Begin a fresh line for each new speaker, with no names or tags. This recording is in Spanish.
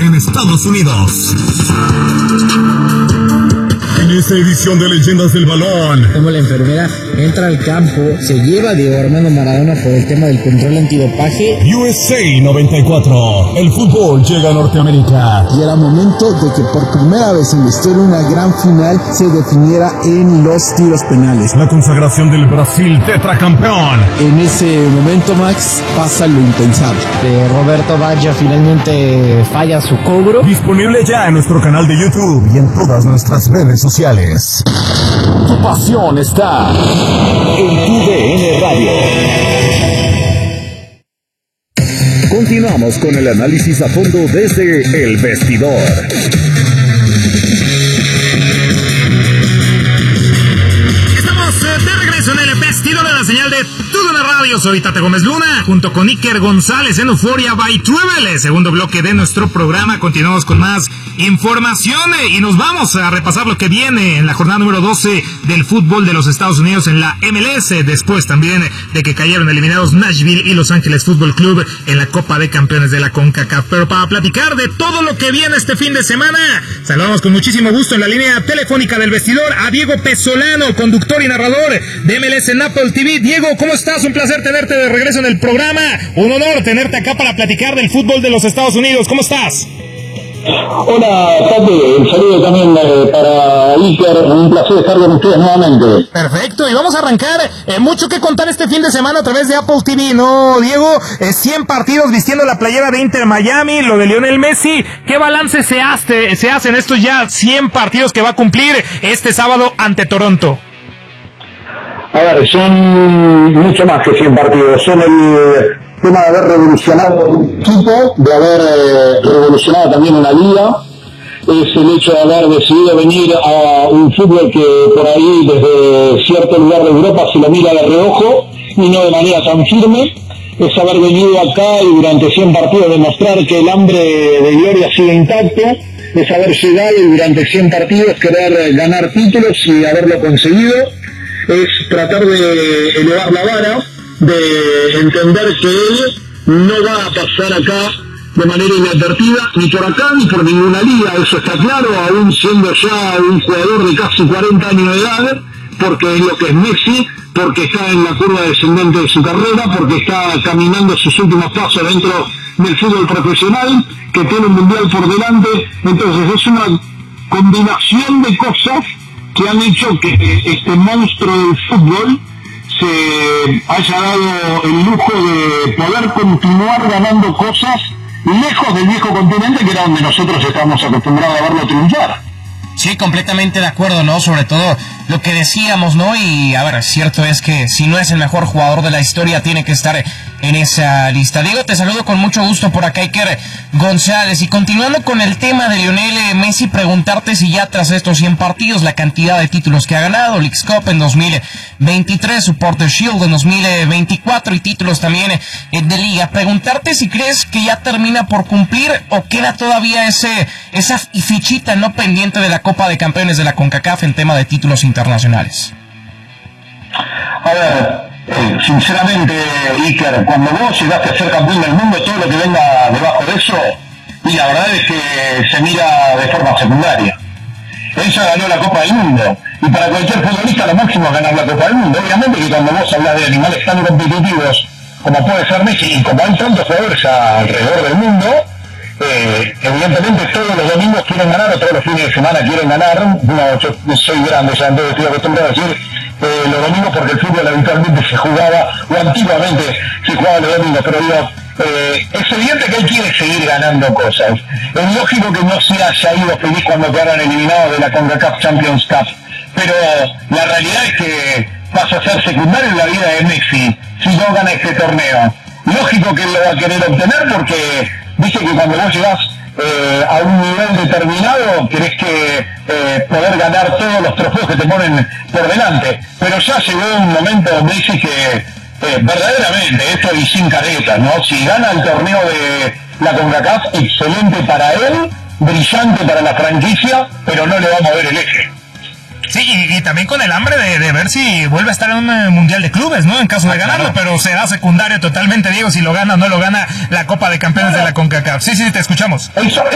en Estados Unidos. En esta edición de Leyendas del Balón,
como la enfermera entra al campo, se lleva a Diego Armando Maradona por el tema del control antidopaje.
USA 94, el fútbol llega a Norteamérica.
Y era momento de que por primera vez en la historia una gran final se definiera en los tiros penales.
La consagración del Brasil tetracampeón.
En ese momento, Max, pasa lo impensable.
Roberto Baggio finalmente falla su cobro.
Disponible ya en nuestro canal de YouTube y en todas nuestras redes sociales.
Tu pasión está en tu DN Radio. Continuamos con el análisis a fondo desde El Vestidor.
Estamos de regreso en El Vestidor de la señal de TUDN Radio. Soy Tate Gómez Luna, junto con Iker González en Euphoria by Travel. Segundo bloque de nuestro programa. Continuamos con más información y nos vamos a repasar lo que viene en la jornada número 12 del fútbol de los Estados Unidos en la MLS, después también de que cayeron eliminados Nashville y Los Ángeles Fútbol Club en la Copa de Campeones de la CONCACAF. Pero para platicar de todo lo que viene este fin de semana, saludamos con muchísimo gusto en la línea telefónica del Vestidor a Diego Pesolano, conductor y narrador de MLS en Apple TV. Diego, ¿cómo estás? Un placer tenerte de regreso en el programa. Un honor tenerte acá para platicar del fútbol de los Estados Unidos. ¿Cómo estás?
Hola, Tate, un saludo también para Iker, un placer estar con ustedes nuevamente.
Perfecto, y vamos a arrancar, mucho que contar este fin de semana a través de Apple TV, ¿no, Diego? 100 partidos vistiendo la playera de Inter Miami, lo de Lionel Messi. ¿Qué balance se hacen estos ya 100 partidos que va a cumplir este sábado ante Toronto?
A ver, son mucho más que 100 partidos, son el tema de haber revolucionado un equipo, de haber revolucionado también una liga, es el hecho de haber decidido venir a un fútbol que por ahí desde cierto lugar de Europa se lo mira de reojo y no de manera tan firme, es haber venido acá y durante 100 partidos demostrar que el hambre de gloria sigue intacto, es haber llegado y durante 100 partidos querer ganar títulos y haberlo conseguido, es tratar de elevar la vara, de entender que él no va a pasar acá de manera inadvertida, ni por acá ni por ninguna liga, eso está claro, aún siendo ya un jugador de casi 40 años de edad, porque es lo que es Messi, porque está en la curva descendente de su carrera, porque está caminando sus últimos pasos dentro del fútbol profesional, que tiene un mundial por delante. Entonces es una combinación de cosas que han hecho que este monstruo del fútbol se haya dado el lujo de poder continuar ganando cosas lejos del viejo continente, que era donde nosotros estábamos acostumbrados a verlo triunfar.
Sí, completamente de acuerdo, ¿no? Sobre todo lo que decíamos, ¿no? Y a ver, cierto es que si no es el mejor jugador de la historia, tiene que estar en esa lista. Diego, te saludo con mucho gusto por acá, Iker González. Y continuando con el tema de Lionel Messi, preguntarte si ya tras estos 100 partidos, la cantidad de títulos que ha ganado, Leagues Cup en 2023, Supporters Shield en 2024 y títulos también de Liga. Preguntarte si crees que ya termina por cumplir o queda todavía esa fichita no pendiente de la Copa de Campeones de la CONCACAF en tema de títulos internacionales.
A ver, sinceramente, Iker, cuando vos llegaste a ser campeón del mundo, todo lo que venga debajo de eso, y la verdad es que se mira de forma secundaria. Él ya ganó la Copa del Mundo, y para cualquier futbolista lo máximo es ganar la Copa del Mundo. Obviamente que cuando vos hablas de animales tan competitivos como puede ser Messi, y como hay tantos jugadores alrededor del mundo, evidentemente todos los domingos quieren ganar, o todos los fines de semana quieren ganar. No, yo soy grande, ya entonces estoy acostumbrado a decir los domingos, porque el fútbol habitualmente se jugaba, o antiguamente se jugaba los domingos, pero digo, es evidente que él quiere seguir ganando cosas. Es lógico que no se haya ido feliz cuando quedaron eliminados de la CONCACAF Champions Cup, pero la realidad es que pasa a ser secundario en la vida de Messi si no gana este torneo. Lógico que él lo va a querer obtener, porque dice que cuando vos llegás a un nivel determinado querés que poder ganar todos los trofeos que te ponen por delante, pero ya llegó un momento donde dice que verdaderamente, esto y sin caretas, ¿no? Si gana el torneo de la CONCACAF, excelente para él, brillante para la franquicia, pero no le va a mover el eje.
Sí, y también con el hambre de ver si vuelve a estar en un mundial de clubes, ¿no? En caso de ganarlo, pero será secundario totalmente, Diego, si lo gana o no lo gana la Copa de Campeones de la CONCACAF. Sí, te escuchamos.